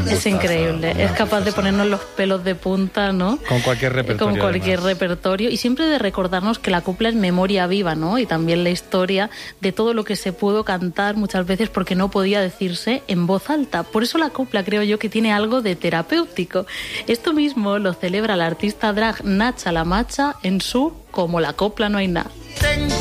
Es increíble, es capaz de ponernos los pelos de punta, ¿no? Con cualquier repertorio. Con cualquier repertorio, y siempre de recordarnos que la copla es memoria viva, ¿no? Y también la historia de todo lo que se pudo cantar muchas veces porque no podía decirse en voz alta. Por eso la copla creo yo que tiene algo de terapéutico. Esto mismo lo celebra la artista drag Nacha La Macha en su Como la copla no hay nada.